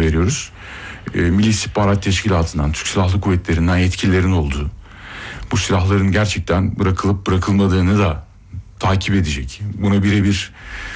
veriyoruz. Milli İstihbarat Teşkilatı'ndan, Türk Silahlı Kuvvetleri'nden yetkililerin olduğu, bu silahların gerçekten bırakılıp bırakılmadığını da takip edecek. Buna birebir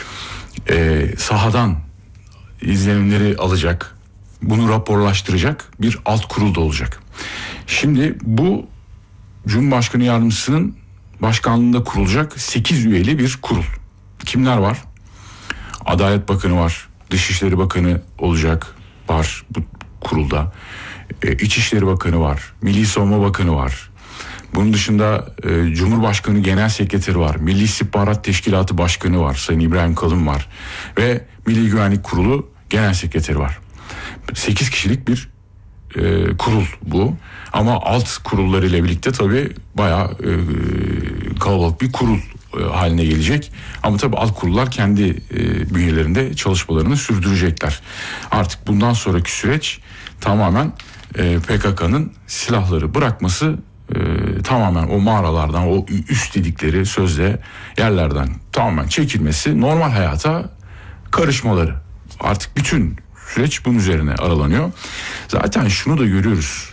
sahadan izlenimleri alacak, bunu raporlaştıracak bir alt kurul da olacak. Şimdi bu Cumhurbaşkanı Yardımcısının başkanlığında kurulacak 8 üyeli bir kurul. Kimler var? Adalet Bakanı var, Dışişleri Bakanı var bu kurulda. İçişleri Bakanı var, Milli Savunma Bakanı var. Bunun dışında Cumhurbaşkanı Genel Sekreteri var, Milli İstihbarat Teşkilatı Başkanı var, Sayın İbrahim Kalın var ve Milli Güvenlik Kurulu Genel Sekreteri var. 8 kişilik bir kurul bu. Ama alt kurullarıyla birlikte tabii bayağı kalabalık bir kurul haline gelecek. Ama tabii alt kurullar kendi bünyelerinde çalışmalarını sürdürecekler. Artık bundan sonraki süreç tamamen PKK'nın silahları bırakması, tamamen o mağaralardan, o üst dedikleri sözde yerlerden tamamen çekilmesi, normal hayata karışmaları. Artık bütün süreç bunun üzerine aralanıyor. Zaten şunu da görüyoruz.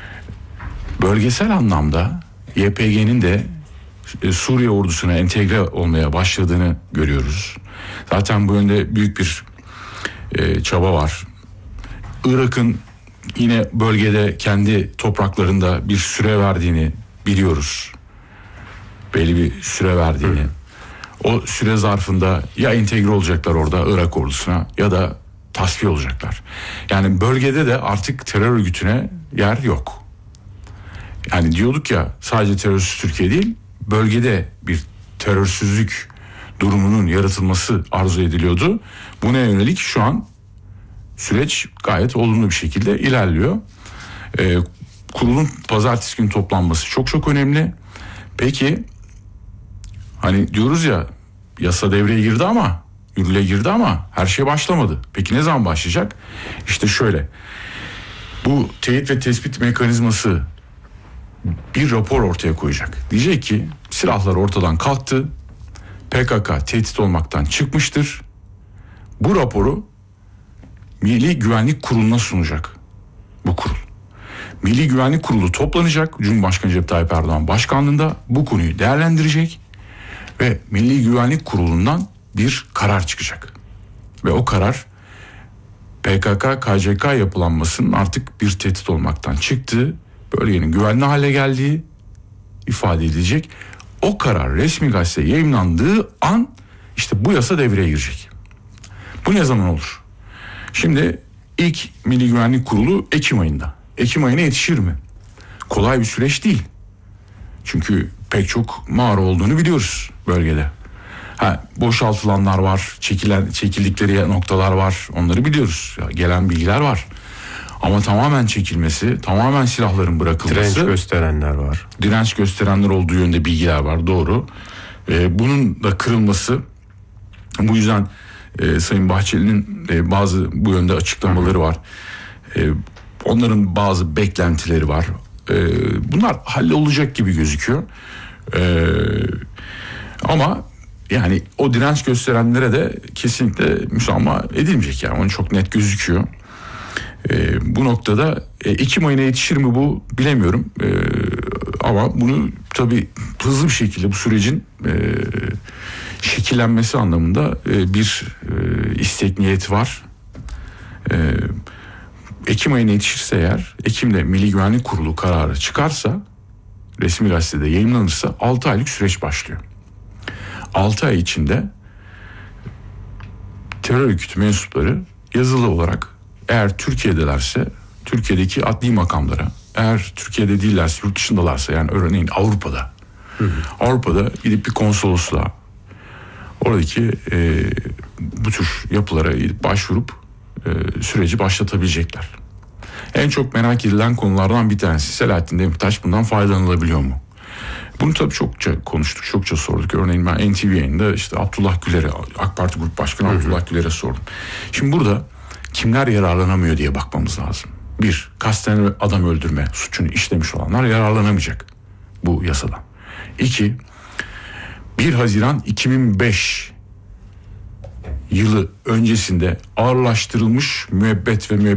Bölgesel anlamda YPG'nin de Suriye ordusuna entegre olmaya başladığını görüyoruz. Zaten bu yönde büyük bir çaba var. Irak'ın yine bölgede kendi topraklarında bir süre verdiğini biliyoruz. Belli bir süre verdiğini. O süre zarfında ya entegre olacaklar orada Irak ordusuna ya da tasfiye olacaklar. Yani bölgede de artık terör örgütüne yer yok. Yani diyorduk ya, sadece terörsüz Türkiye değil, bölgede bir terörsüzlük durumunun yaratılması arzu ediliyordu. Buna yönelik şu an süreç gayet olumlu bir şekilde ilerliyor. Kurulun pazartesi günü toplanması çok çok önemli. Peki hani diyoruz ya, yasa devreye girdi ama, yürürlüğe girdi ama her şey başlamadı. Peki ne zaman başlayacak? İşte şöyle, bu teyit ve tespit mekanizması bir rapor ortaya koyacak. Diyecek ki silahlar ortadan kalktı, PKK tehdit olmaktan çıkmıştır. Bu raporu Milli Güvenlik Kurulu'na sunacak bu kurul. Milli Güvenlik Kurulu toplanacak, Cumhurbaşkanı Recep Tayyip Erdoğan başkanlığında bu konuyu değerlendirecek ve Milli Güvenlik Kurulu'ndan bir karar çıkacak. Ve o karar PKK-KCK yapılanmasının artık bir tehdit olmaktan çıktığı, bölgenin güvenli hale geldiği ifade edilecek. O karar resmi gazeteye yayınlandığı an işte bu yasa devreye girecek. Bu ne zaman olur? Şimdi ilk Milli Güvenlik Kurulu Ekim ayında. Ekim ayına yetişir mi? Kolay bir süreç değil. Çünkü çok mağara olduğunu biliyoruz bölgede. Boşaltılanlar var, çekildikleri noktalar var. Onları biliyoruz. Gelen bilgiler var. Ama tamamen çekilmesi, tamamen silahların bırakılması... Direnç gösterenler olduğu yönde bilgiler var, doğru. Bunun da kırılması, bu yüzden Sayın Bahçeli'nin bazı bu yönde açıklamaları var. Onların bazı beklentileri var. Bunlar hallolacak gibi gözüküyor. Ama yani o direnç gösterenlere de kesinlikle müsamaha edilmeyecek. Yani onun çok net gözüküyor. Bu noktada Ekim ayına yetişir mi bu bilemiyorum. Ama bunu tabii hızlı bir şekilde bu sürecin şekillenmesi anlamında bir istek, niyeti var. Ekim ayına yetişirse eğer, Ekim'de Milli Güvenlik Kurulu kararı çıkarsa, resmi gazetede yayınlanırsa 6 aylık süreç başlıyor. 6 ay içinde terör örgütü mensupları yazılı olarak, eğer Türkiye'delerse Türkiye'deki adli makamlara, eğer Türkiye'de değillerse yurt dışındalarsa, yani örneğin Avrupa'da, Avrupa'da gidip bir konsolosluğa, oradaki bu tür yapılara başvurup süreci başlatabilecekler. En çok merak edilen konulardan bir tanesi, Selahattin Demirtaş bundan faydalanılabiliyor mu? Bunu tabii çokça konuştuk, çokça sorduk. Örneğin ben NTV yayında işte Abdullah Güler'e, AK Parti Grup Başkanı Abdullah Güler'e sordum. Şimdi burada kimler yararlanamıyor diye bakmamız lazım. Bir, kasten adam öldürme suçunu işlemiş olanlar yararlanamayacak bu yasadan. İki, 1 Haziran 2005 yılı öncesinde ağırlaştırılmış müebbet ve